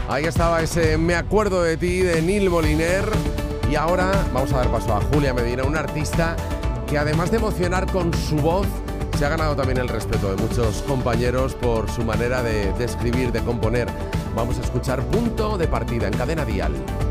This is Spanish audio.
Ahí estaba ese Me acuerdo de ti de Nil Moliner. Y ahora vamos a dar paso a Julia Medina, una artista que además de emocionar con su voz, se ha ganado también el respeto de muchos compañeros por su manera de escribir, de componer. Vamos a escuchar Punto de Partida en Cadena Dial.